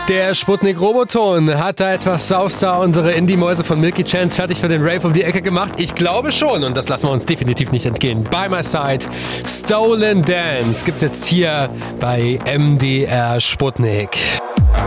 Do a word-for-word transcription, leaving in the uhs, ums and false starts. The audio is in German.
Der Sputnik Roboton hat da etwas Saustar unsere Indie-Mäuse von Milky Chance fertig für den Rave um die Ecke gemacht. Ich glaube schon und das lassen wir uns definitiv nicht entgehen. By My Side, Stolen Dance gibt's jetzt hier bei M D R Sputnik.